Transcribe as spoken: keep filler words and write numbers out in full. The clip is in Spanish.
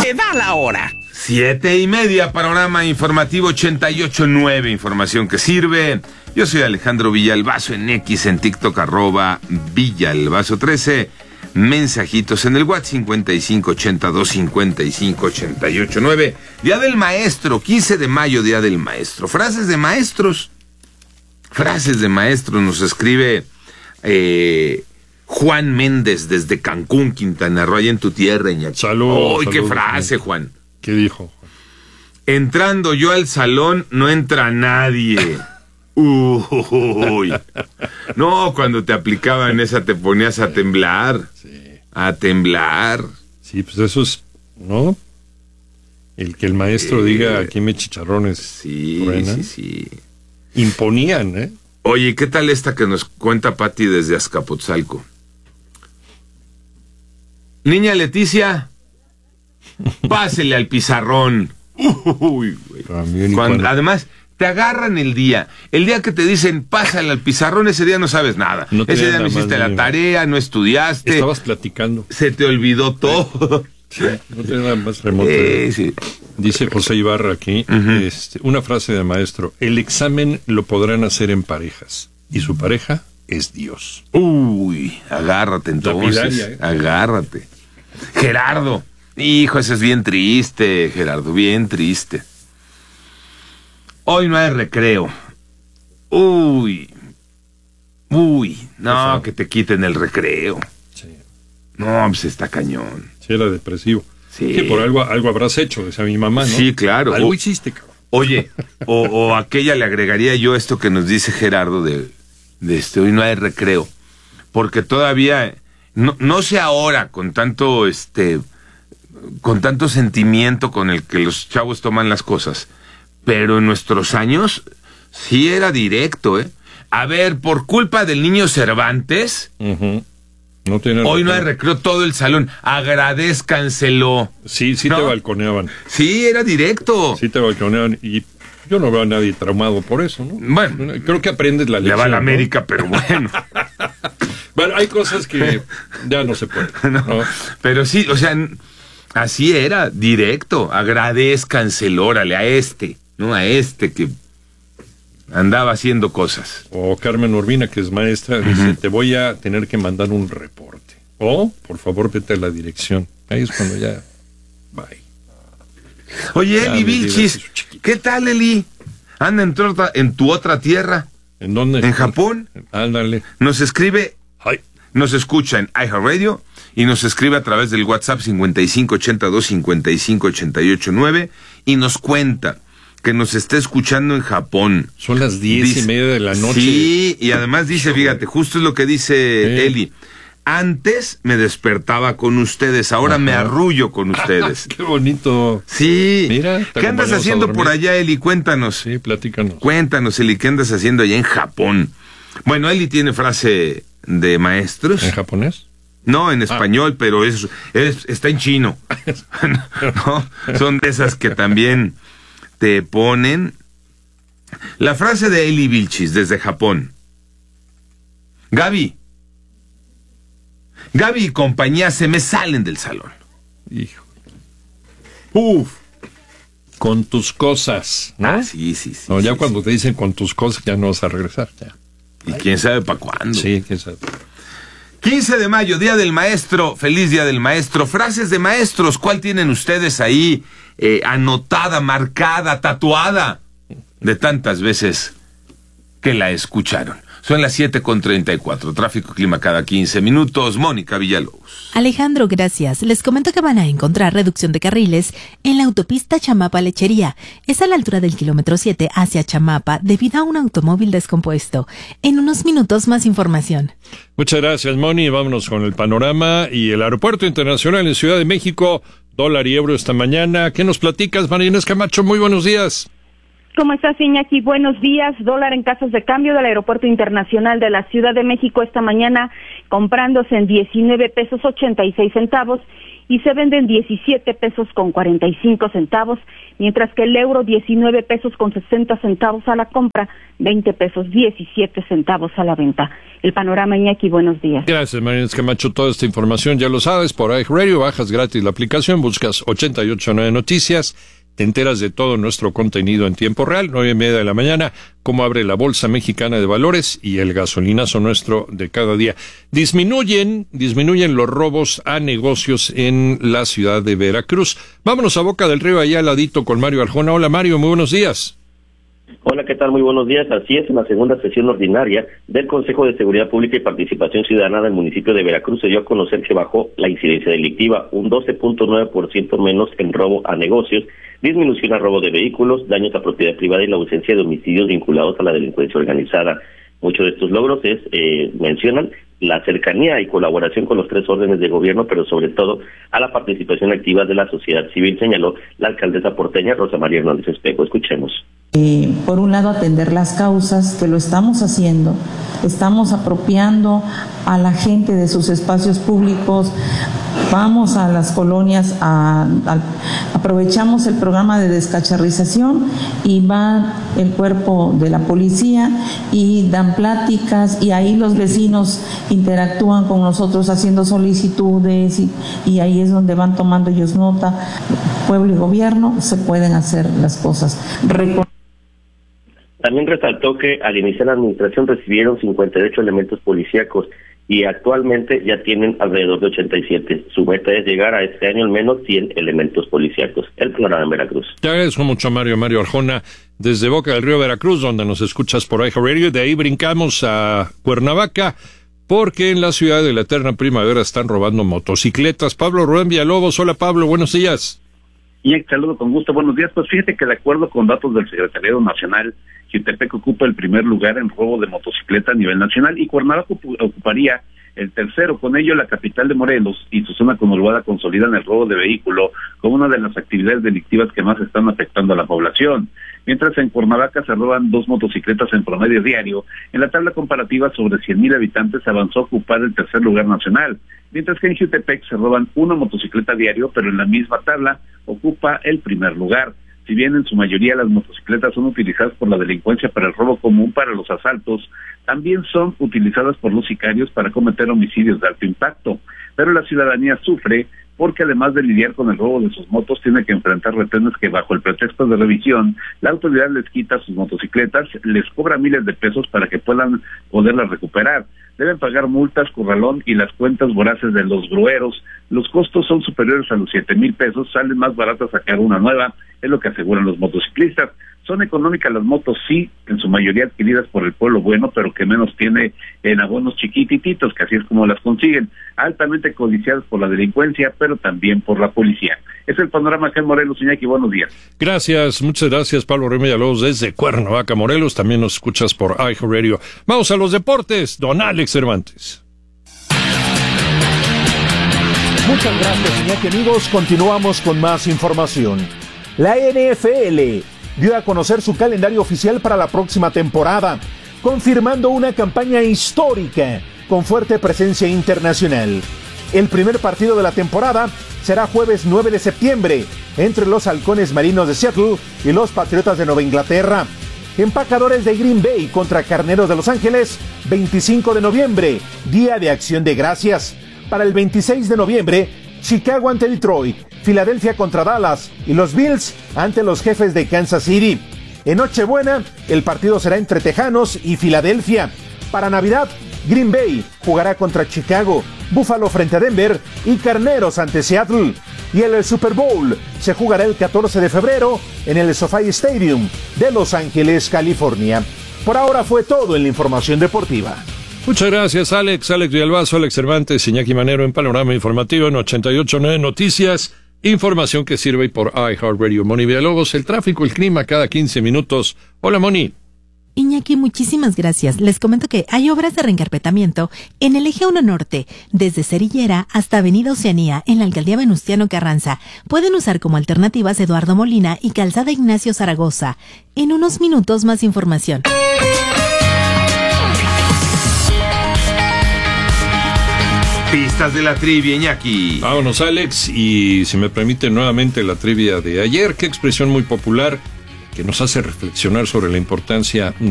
Se da la hora. Siete y media, panorama informativo ochenta y ocho punto nueve, información que sirve. Yo soy Alejandro Villalbazo en X, en TikTok, arroba Villalbazo trece. Mensajitos en el WhatsApp cincuenta y cinco ochenta y dos cincuenta y cinco ochenta y ocho nueve. Día del Maestro, quince de mayo, Día del Maestro. Frases de maestros. Frases de maestros, nos escribe eh, Juan Méndez desde Cancún, Quintana Roo, allá en tu tierra, Iñaki. Saludos. ¡Uy, qué salud, frase, Juan! ¿Qué dijo? Entrando yo al salón, no entra nadie. Uy. No, cuando te aplicaban esa te ponías a temblar. Sí. A temblar. Sí, pues eso es, ¿no? El que el maestro Eh, diga aquí me chicharrones. Sí, truenan. sí, sí. Imponían, ¿eh? Oye, ¿qué tal esta que nos cuenta Pati desde Azcapotzalco? Niña Leticia, pásele al pizarrón. Uy, güey. También, y Cuando- cuando- además, te agarran el día. El día que te dicen, pásale al pizarrón, ese día no sabes nada. No ese tenías día no la hiciste más la mínima. tarea, no estudiaste. Estabas platicando. Se te olvidó todo. Sí, no tenía nada más remoto. Eh, sí. Dice José Ibarra aquí, Ujú. este, una frase de maestro: el examen lo podrán hacer en parejas y su pareja es Dios. Uy, agárrate entonces. Lapidaria, ¿eh? Agárrate. Gerardo. Hijo, eso es bien triste, Gerardo, bien triste. Hoy no hay recreo. Uy. Uy. No, Eso. que te quiten el recreo. Sí, No, pues está cañón. sí era depresivo. Sí. Que por algo, algo habrás hecho, decía mi mamá, ¿no? Sí, claro. Algo O- hiciste, cabrón. Oye, o, o aquella le agregaría yo esto que nos dice Gerardo de, de este, hoy no hay recreo. Porque todavía, no, no sé ahora con tanto, este, con tanto sentimiento con el que los chavos toman las cosas, pero en nuestros años sí era directo, ¿eh? A ver, por culpa del niño Cervantes, Ujú. No tiene hoy no hay recreo. recreo todo el salón, agradézcanselo. Sí, sí ¿No? te balconeaban. Sí, era directo. Sí te balconeaban y yo no veo a nadie traumado por eso, ¿no? Bueno, creo que aprendes la le lección. va a la ¿no? América, pero bueno. Bueno, hay cosas que ya no se pueden. No, ¿no? pero sí, o sea, n- así era, directo, agradézcanselo, órale, a este, ¿no? A este que andaba haciendo cosas. O Carmen Urbina, que es maestra, dice, te voy a tener que mandar un reporte. O, por favor, vete a la dirección. Ahí es cuando ya... Bye. Oye, Ya, Eli mi vida, Vilchis, su chiquito. ¿qué tal, Eli? Anda en tu otra, en tu otra tierra, ¿En dónde? en Japón. Ándale. Nos escribe, Ay, nos escucha en iHeartRadio y nos escribe a través del WhatsApp cincuenta y cinco ochenta y dos cincuenta y cinco ochenta y ocho nueve y nos cuenta que nos está escuchando en Japón. son las diez Dice- y media de la noche. Sí, y además dice, fíjate, justo es lo que dice Sí. Eli. Antes me despertaba con ustedes, ahora Ajá. me arrullo con ustedes. Qué bonito. Sí. Mira, te ¿Qué andas acompañamos a haciendo dormir. por allá, Eli? Cuéntanos. Sí, platícanos. Cuéntanos, Eli, ¿qué andas haciendo allá en Japón? Bueno, Eli tiene frase de maestros. ¿En japonés? No, en español, pero es, es- está en chino. No, son de esas que también te ponen. La frase de Eli Vilchis desde Japón. Gaby. Gaby y compañía se me salen del salón. Hijo. Uf. Con tus cosas, ¿no? Ah, sí, sí, sí. No, ya sí, cuando te dicen con tus cosas ya no vas a regresar. Ya. sí. Y quién sabe para cuándo. Sí, quién sabe. quince de mayo, Día del Maestro. Feliz Día del Maestro. Frases de maestros. ¿Cuál tienen ustedes ahí eh, anotada, marcada, tatuada? De tantas veces que la escucharon. Son las siete con treinta y cuatro. Tráfico, clima cada quince minutos. Mónica Villalobos. Alejandro, gracias. Les comento que van a encontrar reducción de carriles en la autopista Chamapa-Lechería. Es a la altura del kilómetro siete hacia Chamapa debido a un automóvil descompuesto. En unos minutos más información. Muchas gracias, Moni. Vámonos con el panorama y el Aeropuerto Internacional en Ciudad de México. Dólar y euro esta mañana. ¿Qué nos platicas, María Inés Camacho? Muy buenos días. ¿Cómo estás, Iñaki? Buenos días. Dólar en casas de cambio del Aeropuerto Internacional de la Ciudad de México esta mañana comprándose en diecinueve pesos ochenta y seis centavos y se vende en diecisiete pesos con cuarenta y cinco centavos, mientras que el euro diecinueve pesos con sesenta centavos a la compra, veinte pesos diecisiete centavos a la venta. El panorama, Iñaki, buenos días. Gracias, Marina Camacho. Toda esta información ya lo sabes, por iHeartRadio, bajas gratis la aplicación, buscas ochenta y ocho punto nueve Noticias, te enteras de todo nuestro contenido en tiempo real, nueve y media de la mañana, cómo abre la Bolsa Mexicana de Valores y el gasolinazo nuestro de cada día. Disminuyen, disminuyen los robos a negocios en la ciudad de Veracruz. Vámonos a Boca del Río, allá al ladito con Mario Arjona. Hola, Mario, muy buenos días. Hola, ¿qué tal? Muy buenos días. Así es, en la segunda sesión ordinaria del Consejo de Seguridad Pública y Participación Ciudadana del municipio de Veracruz se dio a conocer que bajó la incidencia delictiva, un doce punto nueve por ciento menos en robo a negocios, disminución a robo de vehículos, daños a propiedad privada y la ausencia de homicidios vinculados a la delincuencia organizada. Muchos de estos logros es, eh, mencionan la cercanía y colaboración con los tres órdenes de gobierno, pero sobre todo a la participación activa de la sociedad civil, señaló la alcaldesa porteña Rosa María Hernández Espejo. Escuchemos. Eh, por un lado, atender las causas, que lo estamos haciendo, estamos apropiando a la gente de sus espacios públicos, vamos a las colonias, a, a, aprovechamos el programa de descacharrización y va el cuerpo de la policía y dan pláticas y ahí los vecinos interactúan con nosotros haciendo solicitudes y, y ahí es donde van tomando ellos nota. Pueblo y gobierno se pueden hacer las cosas. Recon- También resaltó que al iniciar la administración recibieron cincuenta y ocho elementos policíacos y actualmente ya tienen alrededor de ochenta y siete. Su meta es llegar a este año al menos cien elementos policíacos. El panorama en Veracruz. Te agradezco mucho, Mario. Mario Arjona, desde Boca del Río, Veracruz, donde nos escuchas por iHeartRadio. De ahí brincamos a Cuernavaca, porque en la ciudad de la eterna primavera están robando motocicletas. Pablo Rubén Villalobos. Hola, Pablo, buenos días. Y saludo con gusto, buenos días. Pues fíjate que de acuerdo con datos del Secretariado Nacional, Jiutepec ocupa el primer lugar en robo de motocicleta a nivel nacional y Cuernavaca ocuparía el tercero. Con ello, la capital de Morelos y su zona conurbada consolidan el robo de vehículo como una de las actividades delictivas que más están afectando a la población. Mientras en Cuernavaca se roban dos motocicletas en promedio diario, en la tabla comparativa sobre cien mil habitantes avanzó a ocupar el tercer lugar nacional, mientras que en Jiutepec se roban una motocicleta diario, pero en la misma tabla ocupa el primer lugar. Si bien en su mayoría las motocicletas son utilizadas por la delincuencia para el robo común, para los asaltos, también son utilizadas por los sicarios para cometer homicidios de alto impacto. Pero la ciudadanía sufre porque además de lidiar con el robo de sus motos, tiene que enfrentar retenes que bajo el pretexto de revisión, la autoridad les quita sus motocicletas, les cobra miles de pesos para que puedan poderlas recuperar. Deben pagar multas, corralón y las cuentas voraces de los grueros. Los costos son superiores a los siete mil pesos, salen más baratas sacar una nueva, es lo que aseguran los motociclistas. Son económicas las motos, sí, en su mayoría adquiridas por el pueblo bueno, pero que menos tiene en abonos chiquititos, que así es como las consiguen. Altamente codiciadas por la delincuencia, pero también por la policía. Es el panorama acá en Morelos, Iñaki, buenos días. Gracias, muchas gracias, Pablo Rubén Villalobos, desde Cuernavaca, Morelos. También nos escuchas por iHeartRadio. Vamos a los deportes, don Alex Cervantes. Muchas gracias, Iñaki, amigos. Continuamos con más información. La N F L dio a conocer su calendario oficial para la próxima temporada, confirmando una campaña histórica con fuerte presencia internacional. El primer partido de la temporada será jueves nueve de septiembre entre los Halcones Marinos de Seattle y los Patriotas de Nueva Inglaterra. Empacadores de Green Bay contra Carneros de Los Ángeles, veinticinco de noviembre, Día de Acción de Gracias. Para el veintiséis de noviembre, Chicago ante Detroit, Filadelfia contra Dallas y los Bills ante los Jefes de Kansas City. En Nochebuena, el partido será entre Tejanos y Filadelfia. Para Navidad, Green Bay jugará contra Chicago, Buffalo frente a Denver y Carneros ante Seattle. Y el Super Bowl se jugará el catorce de febrero en el SoFi Stadium de Los Ángeles, California. Por ahora fue todo en la información deportiva. Muchas gracias, Alex. Alex Villalbazo, Alex Cervantes, Iñaki Manero en Panorama Informativo en ochenta y ocho punto nueve Noticias. Información que sirve por iHeartRadio. Moni Villalobos, el tráfico, el clima cada quince minutos. Hola, Moni. Iñaki, muchísimas gracias. Les comento que hay obras de reencarpetamiento en el eje uno Norte, desde Cerillera hasta Avenida Oceanía, en la Alcaldía Venustiano Carranza. Pueden usar como alternativas Eduardo Molina y Calzada Ignacio Zaragoza. En unos minutos más información. Pistas de la trivia, Iñaki. Vámonos, Alex, y si me permite nuevamente la trivia de ayer, qué expresión muy popular que nos hace reflexionar sobre la importancia